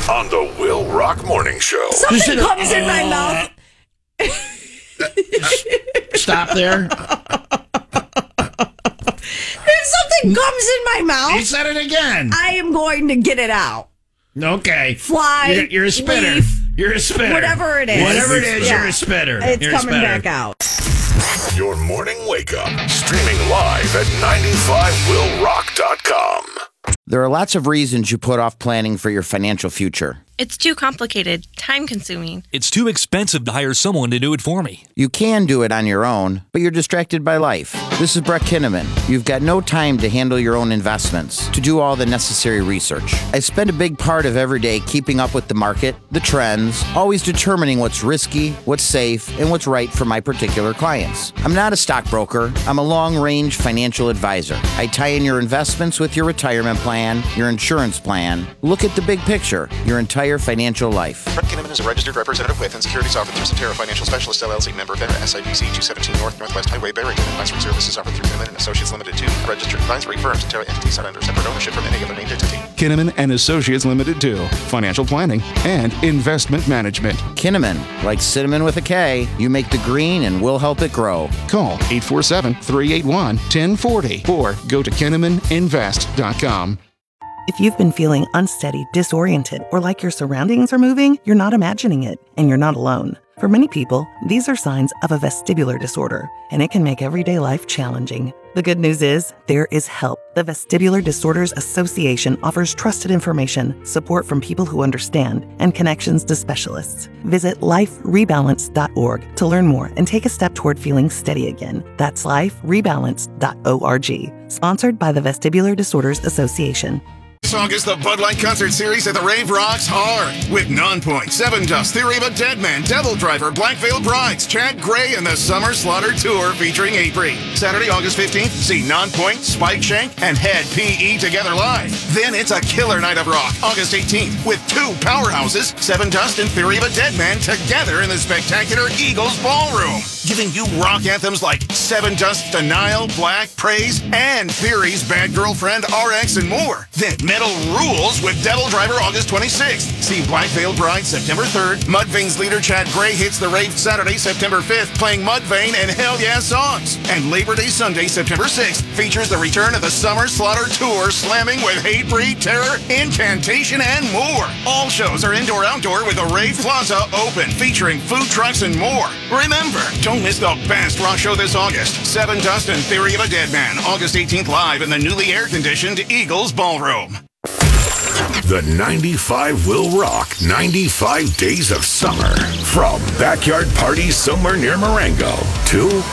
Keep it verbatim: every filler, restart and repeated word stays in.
on the Will Rock Morning Show. Something comes in my mouth. Stop there. If something comes in my mouth, You said it again. I am going to get it out. Okay. Fly, You're, you're a spitter. leaf, you're a spitter. whatever it is. Whatever it is, Yeah. you're a spitter. It's you're a coming spitter. back out. Your morning wake up. Streaming live at nine five will rock dot com. There are lots of reasons you put off planning for your financial future. It's too complicated, time-consuming. It's too expensive to hire someone to do it for me. You can do it on your own, but you're distracted by life. This is Brett Kinnaman. You've got no time to handle your own investments, to do all the necessary research. I spend a big part of every day keeping up with the market, the trends, always determining what's risky, what's safe, and what's right for my particular clients. I'm not a stockbroker. I'm a long-range financial advisor. I tie in your investments with your retirement plan, your insurance plan. Look at the big picture, your entire financial life. Brett Kinnaman is a registered representative with and securities offered through Cetera Financial Specialists, L L C, member FINRA, S I P C two seventeen North Northwest Highway, Barrington. Advisory services offered through Kinnaman and Associates Limited to registered advisory firm. Cetera entities are under separate ownership from any other named entity. Kinnaman and Associates Limited to financial planning and investment management. Kinnaman, like cinnamon with a K, you make the green and we'll help it grow. Call eight four seven, three eight one, one zero four zero or go to kinnaman invest dot com. If you've been feeling unsteady, disoriented, or like your surroundings are moving, you're not imagining it, and you're not alone. For many people, these are signs of a vestibular disorder, and it can make everyday life challenging. The good news is, there is help. The Vestibular Disorders Association offers trusted information, support from people who understand, and connections to specialists. Visit life rebalance dot org to learn more and take a step toward feeling steady again. That's life rebalance dot org. Sponsored by the Vestibular Disorders Association. This August, the Bud Light Concert Series at the Rave rocks hard with Nonpoint, Seven Dust, Theory of a Deadman, Devil Driver, Black Veil Brides, Chad Gray, and the Summer Slaughter Tour featuring April. Saturday, August fifteenth, see Nonpoint, Spike Shank, and Head P E together live. Then it's a killer night of rock, August eighteenth, with two powerhouses, Seven Dust and Theory of a Deadman, together in the spectacular Eagles Ballroom, giving you rock anthems like Seven Dust, Denial, Black, Praise, and Theory's Bad Girlfriend, R X, and more. Then Metal rules with Devil Driver August twenty-sixth. See Black Veil Bride September third. Mudvayne's leader Chad Gray hits the rave Saturday, September fifth, playing Mudvayne and Hell Yeah songs. And Labor Day Sunday, September sixth, features the return of the Summer Slaughter Tour, slamming with Hatebreed, Terror, Incantation, and more. All shows are indoor-outdoor with a Rave Plaza open, featuring food trucks and more. Remember, don't miss the best rock show this August. Seven Dust and Theory of a Deadman, August eighteenth, live in the newly air-conditioned Eagles Ballroom. The ninety-five Will Rock ninety-five Days of Summer. From backyard parties somewhere near Marengo to